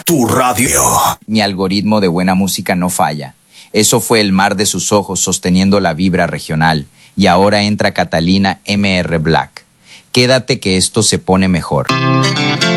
Tu radio. Mi algoritmo de buena música no falla. Eso fue el mar de sus ojos sosteniendo la vibra regional. Y ahora entra Catalina M.R. Black. Quédate que esto se pone mejor.